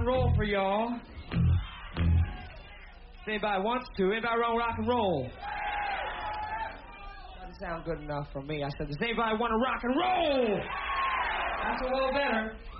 and roll for y'all. If anybody wants to, anybody want rock and roll? Doesn't sound good enough for me. I said, does anybody want to rock and roll? That's a little better.